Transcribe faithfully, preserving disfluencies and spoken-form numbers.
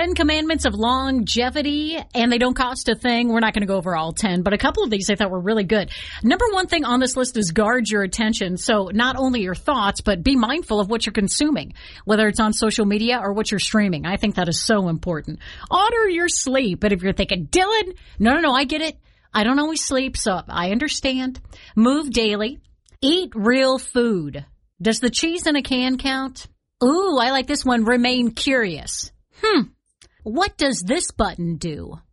ten commandments of longevity, and they don't cost a thing. We're not going to go over all ten, but a couple of these I thought were really good. Number one thing on this list is guard your attention. So not only your thoughts, but be mindful of what you're consuming, whether it's on social media or what you're streaming. I think that is so important. Honor your sleep. But if you're thinking, Dylan, no, no, no, I get it. I don't always sleep, so I understand. Move daily. Eat real food. Does the cheese in a can count? Ooh, I like this one. Remain curious. Hmm. What does this button do?